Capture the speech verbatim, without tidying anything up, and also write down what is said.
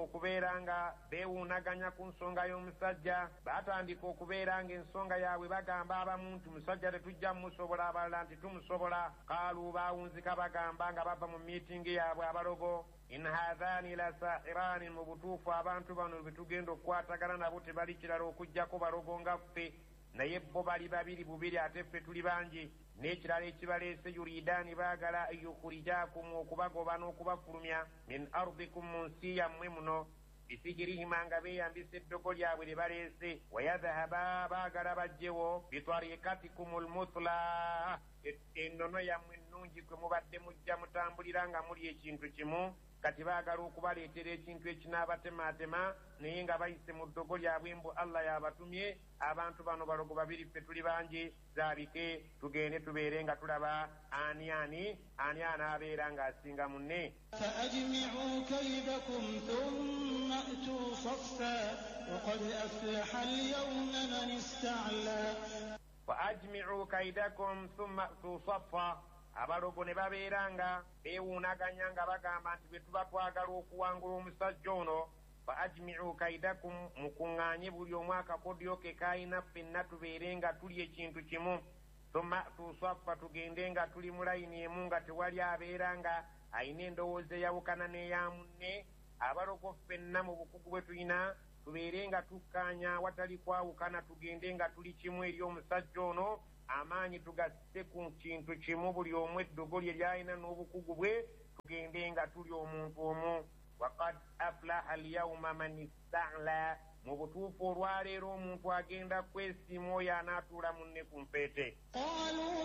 okubeera nga beewuunaganya ku nsonga y'omusajja, baatandika okubeera nga ensonga yaabwe bagamba abamu nti musajja tetujja mumusobola, abalala nti tumusobola. Qaalu baawunzika bagamba nga bava mu miitingi yaabwe abalogo, in haadhaani la saahiraani, mu butuufu abantu bano betugenda okukwatagana nabo tebali kirala okuggyako balogo nga ffe, naye bo bali babiri bubiri ate ffe tuli bangi. N'ekirala ekibaleese yuridaani baagala yukhrijaakum, okubagoba n'okubafulumya, min ardikum, mu nsi yammwe muno, bisihirihima nga beeyambisa eddogo lyabwe lye baleese, wayadhahaba baagala bajjewo bitariikatikum almuthla, ennono yammwe ennungi kwe mubadde mujja mutambulira nga muli ekintu kimu. Kati baagala okubaleetera ekintu ekinaabatemaatema, naye nga bayise mu ddogo lyabwe mbu Allah yabatumye. Abantu bano balogo babiri ffe tuli bangi, zaabike tugende tubeere nga tulaba ani ani ani anaabeera ng'asinga munne. فأجمعوا كيدكم ثم أتوا صفا وقد أفلح اليوم من استعلى. فأجمعوا كيدكم ثم أتوا صفا. Abalogo ne babeera nga beewuunaganya nga bagamba nti bwe tuba twagala okuwangula omusajja ono, fa ajmi'u kaidakum, mukuŋŋaanye buli omu akakodyo ke kayina ffenna tubeere nga tuli ekintu kimu. Thumma tusaffa, tugende nga tuli mu layini emu nga tewali abeera nga ayina endowooza eyawukana n'eya munne. Abalogo ffenna mu bukugu bwe tulina tubeere nga tukkaanya watali kwawukana, tugende nga tuli kimu eri omusajja ono, amaanyi tugasse ku kintu kimu, buli omu eddogo lye lyalina n'obukugu bwe, tugende nga tuli omuntu omu. Waqad aflaha alyawma man ista'la, mu butuufu olwaleero omuntu agenda kwesiima oyo anaatuula munne ku mpete.